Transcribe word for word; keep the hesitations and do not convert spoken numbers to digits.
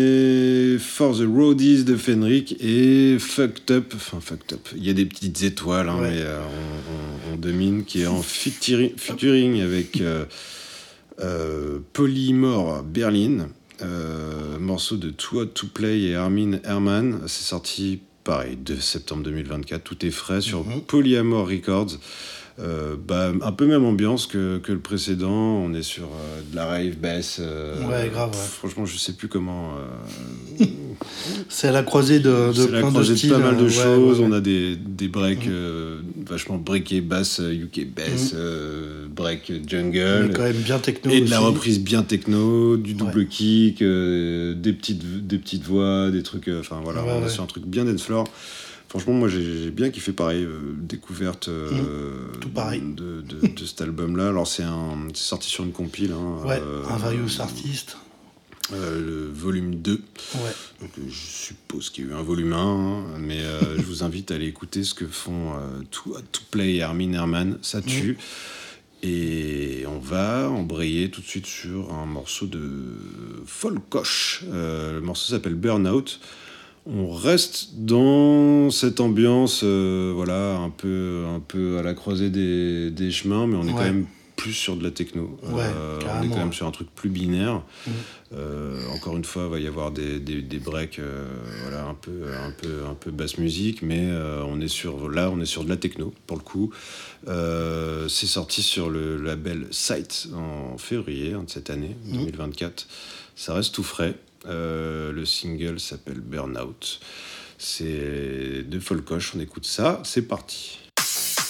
Et For the Roadies de Fenric et Fucked Up, enfin Fucked Up, il y a des petites étoiles, hein, ouais. mais euh, on, on, on domine, qui est en featuring, featuring avec euh, euh, Polymore Berlin, euh, morceau de Too Hot to Play et Armin Herman. C'est sorti pareil deux septembre deux mille vingt-quatre, tout est frais sur mm-hmm. Polyamore Records. Euh, bah, un peu même ambiance que, que le précédent. On est sur euh, de la rave bass. Euh, ouais, grave. Ouais. Franchement, je sais plus comment. Euh... c'est à la croisée de, de c'est plein la croisée de styles. De pas mal de ouais, choses. Ouais, ouais. On a des, des breaks mmh. euh, vachement breakés bass, U K bass, mmh. euh, break jungle. Mais quand même bien techno. Et de aussi. la reprise bien techno, du double ouais. kick, euh, des, petites, des petites voix, des trucs. Enfin euh, voilà, ouais, on ouais. est sur un truc bien dance floor. Franchement, moi, j'ai, j'ai bien kiffé pareil, euh, découverte euh, mmh, tout pareil. De, de, de cet album-là. Alors, c'est, un, c'est sorti sur une compile. Hein, ouais, euh, un Various Artist. Euh, le volume deux. Ouais. Donc, je suppose qu'il y a eu un volume un, hein, mais euh, je vous invite à aller écouter ce que font euh, Too Hot to Play et Armin Herman. Ça tue. Mmh. Et on va embrayer tout de suite sur un morceau de Folkosh. Euh, le morceau s'appelle Burnout. On reste dans cette ambiance, euh, voilà, un peu, un peu à la croisée des, des chemins, mais on est ouais. quand même plus sur de la techno. Ouais, euh, on est quand même sur un truc plus binaire. Mmh. Euh, encore une fois, il va y avoir des, des, des breaks, euh, voilà, un peu, un peu, un peu basse musique, mais euh, on est sur, là, on est sur de la techno pour le coup. Euh, c'est sorti sur le label Sight en février hein, de cette année mmh. deux mille vingt-quatre. Ça reste tout frais. Euh, le single s'appelle Burnout. C'est de Folkosh, on écoute ça, c'est parti.